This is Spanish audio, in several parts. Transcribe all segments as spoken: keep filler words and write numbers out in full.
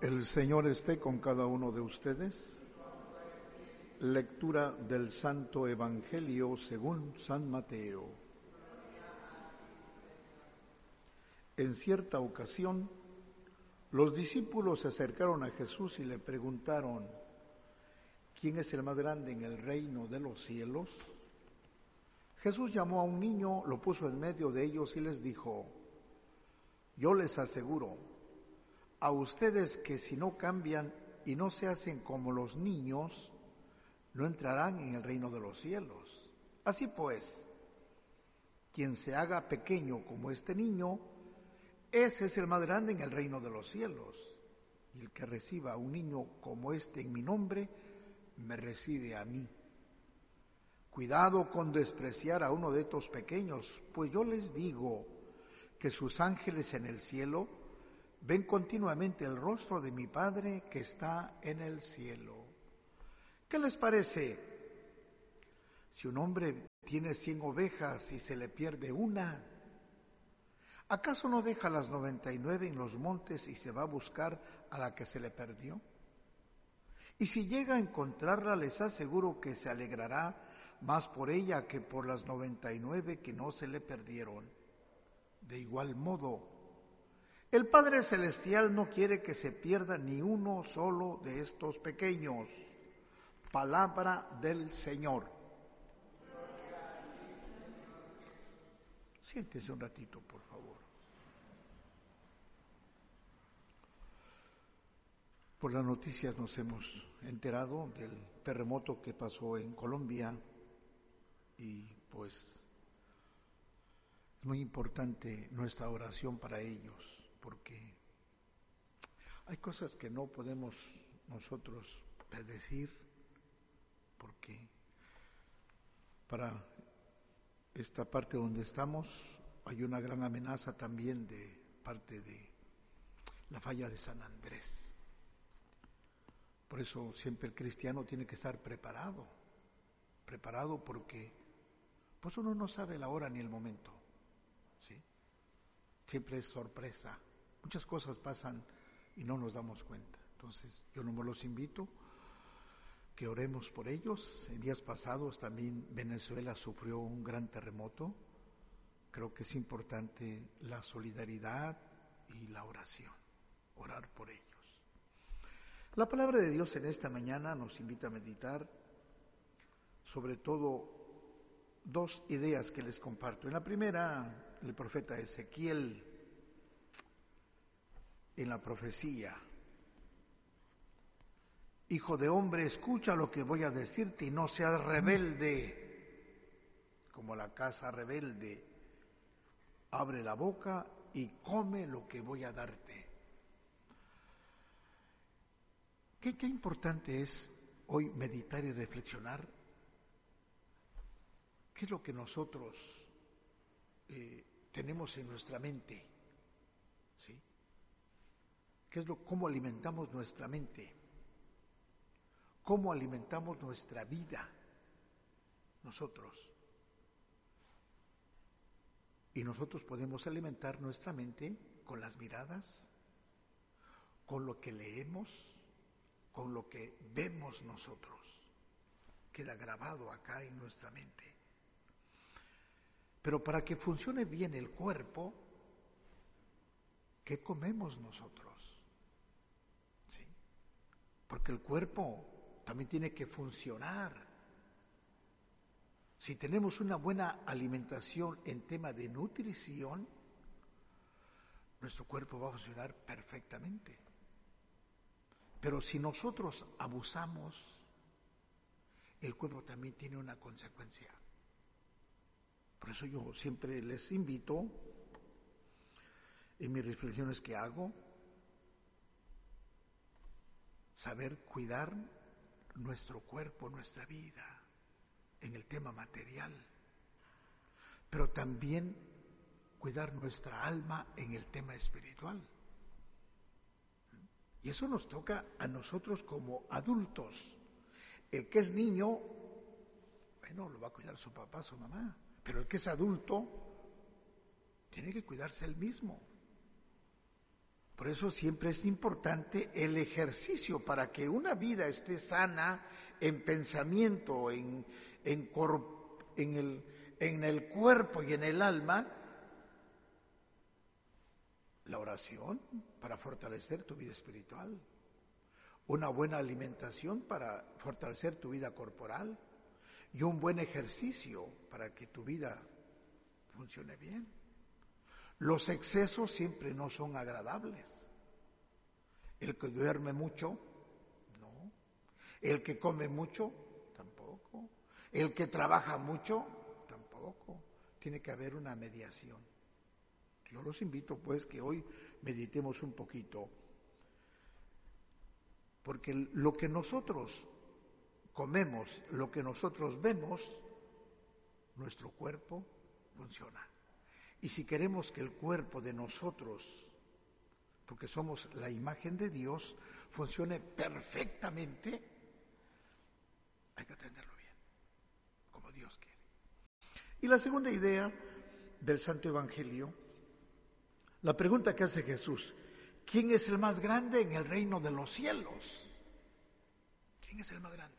El Señor esté con cada uno de ustedes. Lectura del Santo Evangelio según San Mateo. En cierta ocasión, los discípulos se acercaron a Jesús y le preguntaron: ¿quién es el más grande en el reino de los cielos? Jesús llamó a un niño, lo puso en medio de ellos y les dijo: yo les aseguro a ustedes que si no cambian y no se hacen como los niños, no entrarán en el reino de los cielos. Así pues, quien se haga pequeño como este niño, ese es el más grande en el reino de los cielos. Y el que reciba a un niño como este en mi nombre, me recibe a mí. Cuidado con despreciar a uno de estos pequeños, pues yo les digo que sus ángeles en el cielo ven continuamente el rostro de mi Padre que está en el cielo. ¿Qué les parece? Si un hombre tiene cien ovejas y se le pierde una, ¿acaso no deja las noventa y nueve en los montes y se va a buscar a la que se le perdió? Y si llega a encontrarla, les aseguro que se alegrará más por ella que por las noventa y nueve que no se le perdieron. De igual modo, el Padre Celestial no quiere que se pierda ni uno solo de estos pequeños. Palabra del Señor. Siéntese un ratito, por favor. Por las noticias nos hemos enterado del terremoto que pasó en Colombia y pues es muy importante nuestra oración para ellos, porque hay cosas que no podemos nosotros predecir, porque para esta parte donde estamos hay una gran amenaza también de parte de la falla de San Andrés. Por eso siempre el cristiano tiene que estar preparado, preparado porque pues uno no sabe la hora ni el momento, ¿sí? Siempre es sorpresa, muchas cosas pasan y no nos damos cuenta. Entonces yo no me los invito que oremos por ellos. En días pasados también Venezuela sufrió un gran terremoto. Creo que es importante la solidaridad y la oración, orar por ellos. La palabra de Dios en esta mañana nos invita a meditar sobre todo dos ideas que les comparto. En la primera, el profeta Ezequiel, en la profecía: hijo de hombre, escucha lo que voy a decirte y no seas rebelde, como la casa rebelde. Abre la boca y come lo que voy a darte. ¿Qué, qué importante es hoy meditar y reflexionar? ¿Qué es lo que nosotros eh, tenemos en nuestra mente? ¿Sí? ¿Qué es lo, cómo alimentamos nuestra mente? ¿Cómo alimentamos nuestra vida nosotros? Y nosotros podemos alimentar nuestra mente con las miradas, con lo que leemos, con lo que vemos nosotros. Queda grabado acá en nuestra mente. Pero para que funcione bien el cuerpo, ¿qué comemos nosotros? ¿Sí? Porque el cuerpo también tiene que funcionar. Si tenemos una buena alimentación en tema de nutrición, nuestro cuerpo va a funcionar perfectamente. Pero si nosotros abusamos, el cuerpo también tiene una consecuencia. Por eso yo siempre les invito, en mis reflexiones que hago, saber cuidar nuestro cuerpo, nuestra vida, en el tema material, pero también cuidar nuestra alma en el tema espiritual. Y eso nos toca a nosotros como adultos. El que es niño, bueno, lo va a cuidar su papá, su mamá, pero el que es adulto tiene que cuidarse él mismo. Por eso siempre es importante el ejercicio para que una vida esté sana en pensamiento, en, en, cor, en, el, en el cuerpo y en el alma. La oración para fortalecer tu vida espiritual, una buena alimentación para fortalecer tu vida corporal y un buen ejercicio para que tu vida funcione bien. Los excesos siempre no son agradables. El que duerme mucho, no. El que come mucho, tampoco. El que trabaja mucho, tampoco. Tiene que haber una mediación. Yo los invito pues que hoy meditemos un poquito, porque lo que nosotros comemos, lo que nosotros vemos, nuestro cuerpo funciona. Y si queremos que el cuerpo de nosotros, porque somos la imagen de Dios, funcione perfectamente, hay que atenderlo bien, como Dios quiere. Y la segunda idea del Santo Evangelio, la pregunta que hace Jesús: ¿quién es el más grande en el reino de los cielos? ¿Quién es el más grande?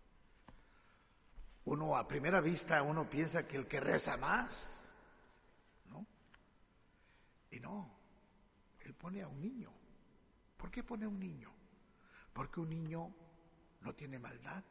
Uno a primera vista, uno piensa que el que reza más, ¿no? Y no, Él pone a un niño. ¿Por qué pone a un niño? Porque un niño no tiene maldad.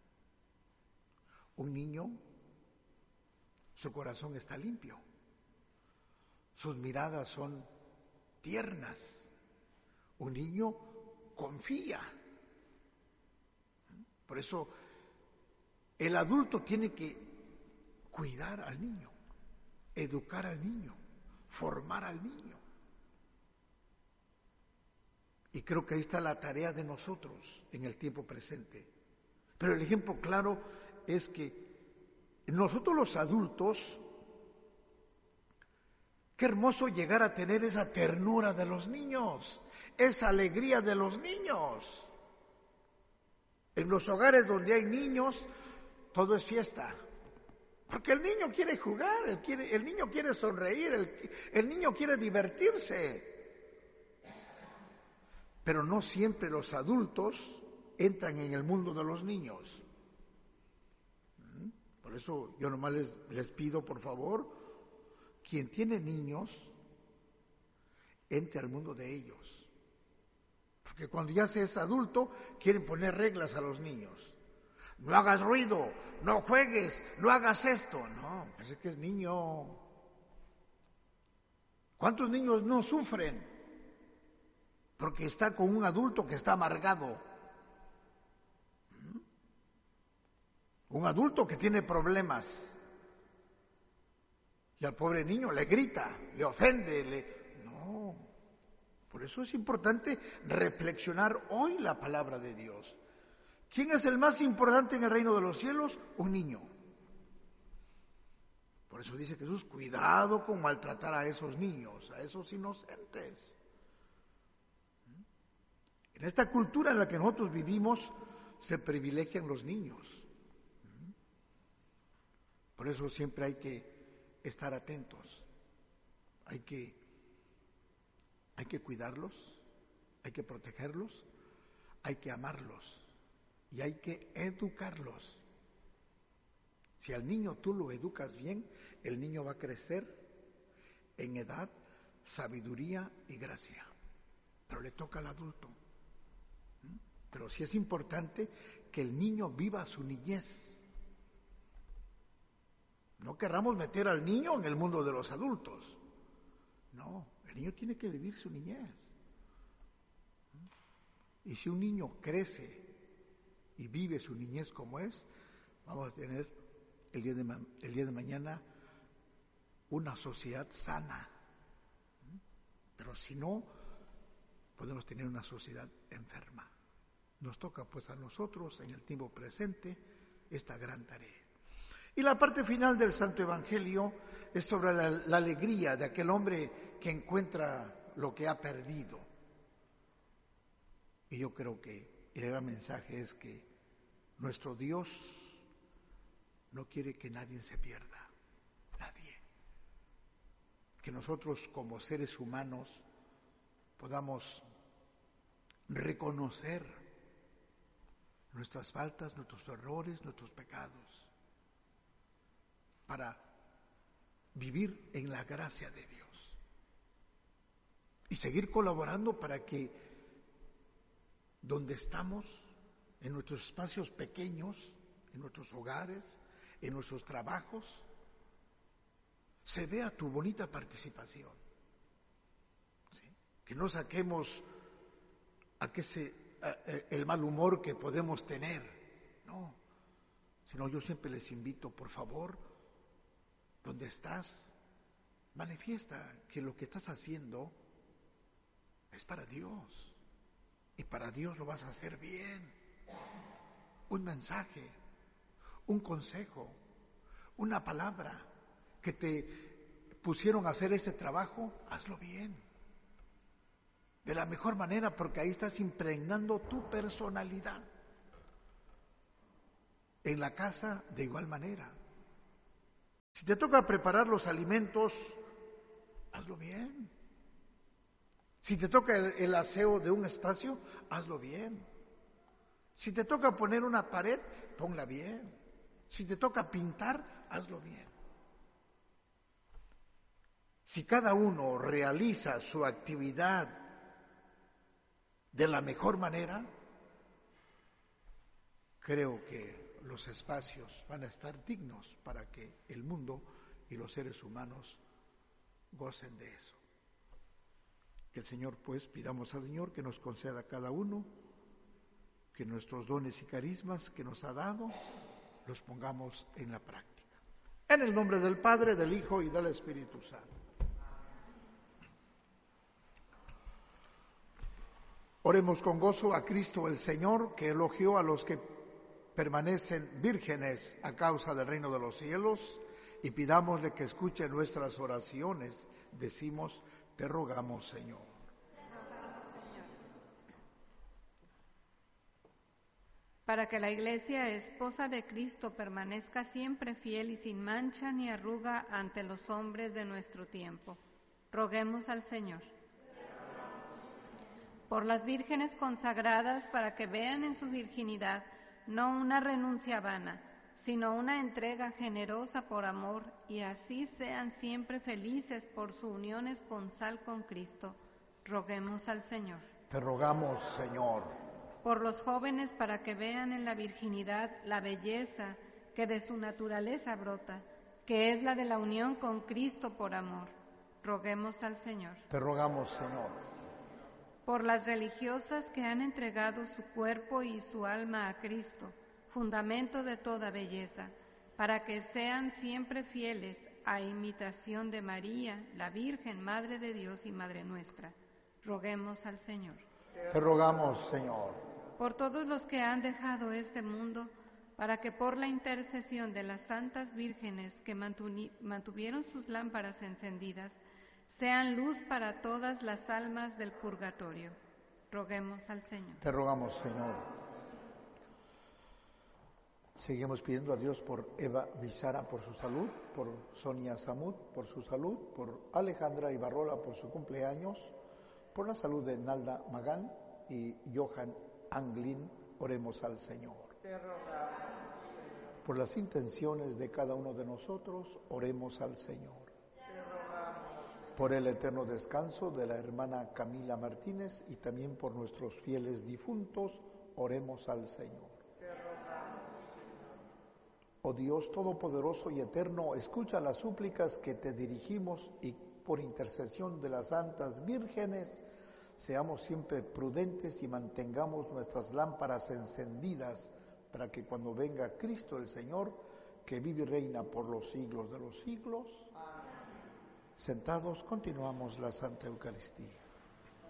Un niño, su corazón está limpio. Sus miradas son tiernas. Un niño confía. Por eso el adulto tiene que cuidar al niño, educar al niño, formar al niño. Y creo que ahí está la tarea de nosotros en el tiempo presente. Pero el ejemplo claro es que nosotros los adultos, qué hermoso llegar a tener esa ternura de los niños, esa alegría de los niños. En los hogares donde hay niños, todo es fiesta. Porque el niño quiere jugar, el, quiere, el niño quiere sonreír, el, el niño quiere divertirse. Pero no siempre los adultos entran en el mundo de los niños. Por eso yo nomás les, les pido, por favor, quien tiene niños, entre al mundo de ellos. Porque cuando ya se es adulto, quieren poner reglas a los niños. No hagas ruido, no juegues, no hagas esto. No, pues es que es niño. ¿Cuántos niños no sufren? Porque está con un adulto que está amargado. Un adulto que tiene problemas. Y al pobre niño le grita, le ofende, le... No. Por eso es importante reflexionar hoy la palabra de Dios. ¿Quién es el más importante en el reino de los cielos? Un niño. Por eso dice Jesús, cuidado con maltratar a esos niños, a esos inocentes. En esta cultura en la que nosotros vivimos, se privilegian los niños. Por eso siempre hay que estar atentos. Hay que, hay que cuidarlos, hay que protegerlos, hay que amarlos. Y hay que educarlos. Si al niño tú lo educas bien, el niño va a crecer en edad, sabiduría y gracia. Pero le toca al adulto. Pero sí es importante que el niño viva su niñez. No querramos meter al niño en el mundo de los adultos. No, el niño tiene que vivir su niñez. Y si un niño crece y vive su niñez como es, vamos a tener el día de, ma- el día de mañana una sociedad sana. Pero si no, podemos tener una sociedad enferma. Nos toca pues a nosotros en el tiempo presente esta gran tarea. Y la parte final del Santo Evangelio es sobre la, la alegría de aquel hombre que encuentra lo que ha perdido. Y yo creo que el gran mensaje es que nuestro Dios no quiere que nadie se pierda, nadie. Que nosotros como seres humanos podamos reconocer nuestras faltas, nuestros errores, nuestros pecados, para vivir en la gracia de Dios y seguir colaborando para que donde estamos, en nuestros espacios pequeños, en nuestros hogares, en nuestros trabajos, se vea tu bonita participación. ¿Sí? Que no saquemos a que se, a, a, el mal humor que podemos tener, no, sino yo siempre les invito, por favor, donde estás, manifiesta que lo que estás haciendo es para Dios, y para Dios lo vas a hacer bien. Un mensaje, un consejo, una palabra que te pusieron a hacer este trabajo, hazlo bien, de la mejor manera, porque ahí estás impregnando tu personalidad. En la casa, de igual manera. Si te toca preparar los alimentos, hazlo bien. Si te toca el, el aseo de un espacio, hazlo bien. Si te toca poner una pared, ponla bien. Si te toca pintar, hazlo bien. Si cada uno realiza su actividad de la mejor manera, creo que los espacios van a estar dignos para que el mundo y los seres humanos gocen de eso. Que el Señor, pues, pidamos al Señor que nos conceda a cada uno que nuestros dones y carismas que nos ha dado los pongamos en la práctica. En el nombre del Padre, del Hijo y del Espíritu Santo. Oremos con gozo a Cristo el Señor, que elogió a los que permanecen vírgenes a causa del reino de los cielos, y pidámosle que escuche nuestras oraciones. Decimos, te rogamos, Señor. Para que la Iglesia, esposa de Cristo, permanezca siempre fiel y sin mancha ni arruga ante los hombres de nuestro tiempo, roguemos al Señor. Por las vírgenes consagradas, para que vean en su virginidad no una renuncia vana, sino una entrega generosa por amor, y así sean siempre felices por su unión esponsal con Cristo, roguemos al Señor. Te rogamos, Señor. Por los jóvenes, para que vean en la virginidad la belleza que de su naturaleza brota, que es la de la unión con Cristo por amor, roguemos al Señor. Te rogamos, Señor. Por las religiosas que han entregado su cuerpo y su alma a Cristo, fundamento de toda belleza, para que sean siempre fieles a imitación de María, la Virgen, Madre de Dios y Madre nuestra, roguemos al Señor. Te rogamos, Señor. Por todos los que han dejado este mundo, para que por la intercesión de las santas vírgenes que mantuvieron sus lámparas encendidas, sean luz para todas las almas del purgatorio. Roguemos al Señor. Te rogamos, Señor. Seguimos pidiendo a Dios por Eva Bizara por su salud, por Sonia Samud por su salud, por Alejandra Ibarrola por su cumpleaños, por la salud de Nalda Magán y Johan Anglin. Oremos al Señor. Te rogamos. Por las intenciones de cada uno de nosotros, oremos al Señor. Por el eterno descanso de la hermana Camila Martínez y también por nuestros fieles difuntos, oremos al Señor. Te rogamos. Oh Dios Todopoderoso y Eterno, escucha las súplicas que te dirigimos y por intercesión de las santas vírgenes, seamos siempre prudentes y mantengamos nuestras lámparas encendidas para que cuando venga Cristo el Señor, que vive y reina por los siglos de los siglos, amén. Sentados, continuamos la Santa Eucaristía.